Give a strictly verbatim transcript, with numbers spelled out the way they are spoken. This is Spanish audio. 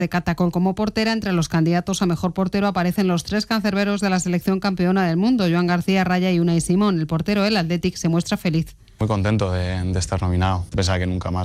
de Catacol como portera. Entre los candidatos a mejor portero aparecen los tres cancerberos de la selección campeona del mundo, Joan García, Raya y Unai Simón. El portero del Athletic se muestra feliz. Muy contento de, de estar nominado. Pensaba que nunca más